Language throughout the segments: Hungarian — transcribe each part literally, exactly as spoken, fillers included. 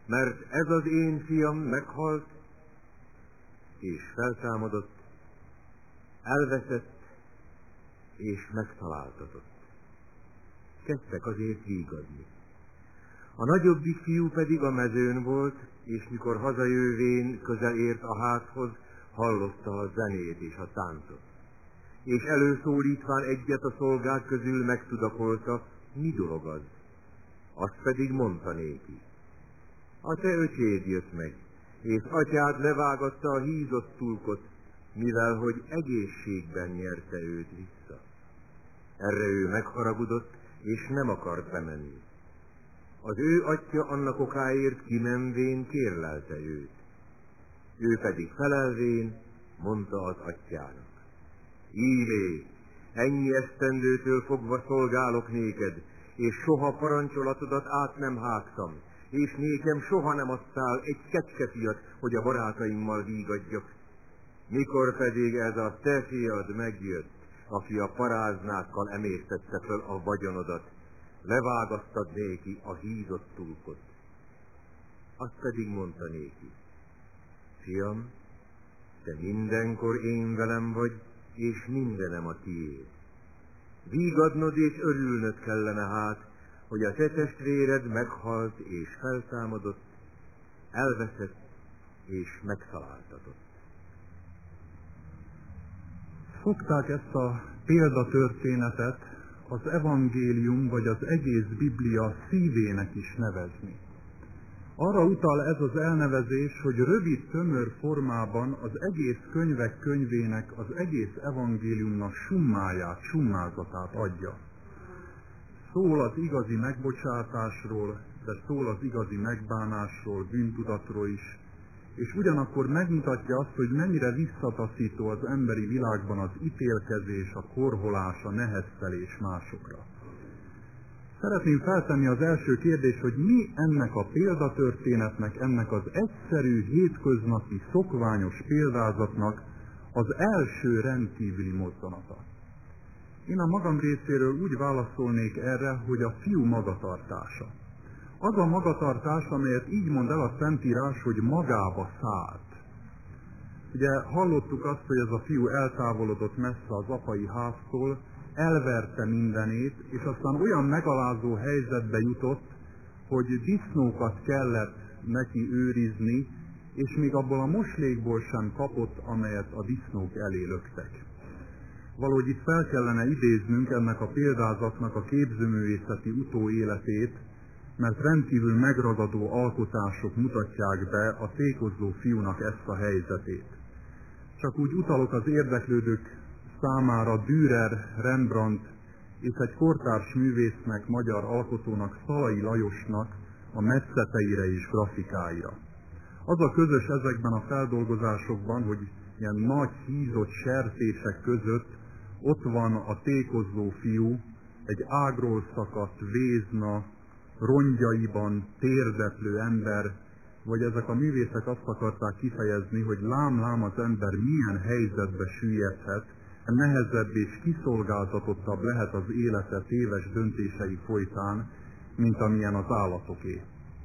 mert ez az én fiam meghalt, és feltámadott, elveszett, és megtaláltatott. Kezdtek azért vígadni. A nagyobbik fiú pedig a mezőn volt, és mikor hazajövén közel ért a házhoz, hallotta a zenét és a táncot. És előszólítván egyet a szolgák közül megtudakolta, mi dolog az. Azt pedig mondta néki: a te öcséd jött meg, és atyád levágatta a hízott tulkot, mivel hogy egészségben nyerte őt vissza. Erre ő megharagudott, és nem akart bemenni. Az ő atya annak okáért kimenvén kérlelte őt. Ő pedig felelvén mondta az atyának: íme, ennyi esztendőtől fogva szolgálok néked, és soha parancsolatodat át nem hágtam, és nékem soha nem adtál egy kecskefiat, hogy a barátaimmal vígadjak. Mikor pedig ez a te fiad megjött, aki a paráznákkal emésztette föl a vagyonodat, levágasztad néki a hízott tulkot. Azt pedig mondta néki: fiam, te mindenkor én velem vagy, és mindenem a tiéd. Vígadnod és örülnöd kellene hát, hogy a te testvéred meghalt és feltámadott, elveszett és megtaláltatott. Szokták ezt a példatörténetet az evangélium vagy az egész Biblia szívének is nevezni. Arra utal ez az elnevezés, hogy rövid, tömör formában az egész könyvek könyvének, az egész evangéliumnak summáját, summázatát adja. Szól az igazi megbocsátásról, de szól az igazi megbánásról, bűntudatról is, és ugyanakkor megmutatja azt, hogy mennyire visszataszító az emberi világban az ítélkezés, a korholás, a neheztelés másokra. Szeretném feltenni az első kérdést, hogy mi ennek a példatörténetnek, ennek az egyszerű, hétköznapi, szokványos példázatnak az első rendkívüli mozzanata. Én a magam részéről úgy válaszolnék erre, hogy a fiú magatartása. Az a magatartás, amelyet így mond el a Szentírás, hogy magába szállt. Ugye hallottuk azt, hogy ez a fiú eltávolodott messze az apai háztól, elverte mindenét, és aztán olyan megalázó helyzetbe jutott, hogy disznókat kellett neki őrizni, és még abból a moslékból sem kapott, amelyet a disznók elé löktek. Valahogy itt fel kellene idéznünk ennek a példázatnak a képzőművészeti utóéletét, mert rendkívül megragadó alkotások mutatják be a tékozló fiúnak ezt a helyzetét. Csak úgy utalok az érdeklődők számára Dürer, Rembrandt és egy kortárs művésznek, magyar alkotónak, Szalai Lajosnak a metszeteire és grafikáira. Az a közös ezekben a feldolgozásokban, hogy ilyen nagy hízott sertések között ott van a tékozló fiú, egy ágról szakadt vézna, rongyaiban térdeplő ember, vagy ezek a művészek azt akarták kifejezni, hogy lám-lám az ember milyen helyzetbe süllyedhet, nehezebb és kiszolgáltatottabb lehet az élete téves döntései folytán, mint amilyen az állatoké.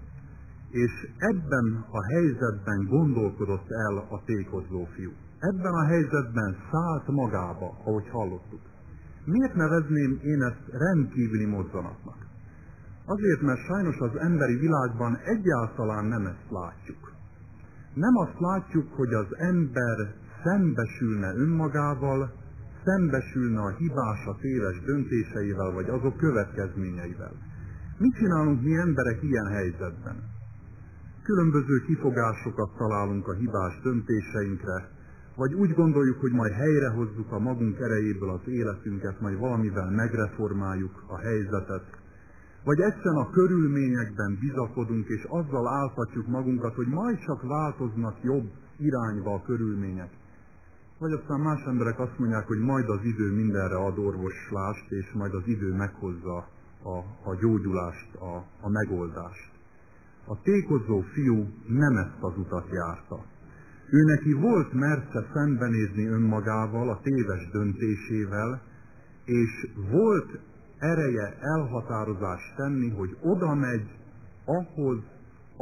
És ebben a helyzetben gondolkodott el a tékozló fiú. Ebben a helyzetben szállt magába, ahogy hallottuk. Miért nevezném én ezt rendkívüli mozzanatnak? Azért, mert sajnos az emberi világban egyáltalán nem ezt látjuk. Nem azt látjuk, hogy az ember szembesülne önmagával, szembesülne a hibás, a téves döntéseivel, vagy azok következményeivel. Mit csinálunk mi emberek ilyen helyzetben? Különböző kifogásokat találunk a hibás döntéseinkre, vagy úgy gondoljuk, hogy majd helyrehozzuk a magunk erejéből az életünket, majd valamivel megreformáljuk a helyzetet, vagy egyszerűen a körülményekben bizakodunk, és azzal áltatjuk magunkat, hogy majd csak változnak jobb irányba a körülmények. Vagy aztán más emberek azt mondják, hogy majd az idő mindenre ad orvoslást, és majd az idő meghozza a, a gyógyulást, a, a megoldást. A tékozó fiú nem ezt az utat járta. Ő neki volt mersze szembenézni önmagával, a téves döntésével, és volt ereje elhatározást tenni, hogy oda megy ahhoz,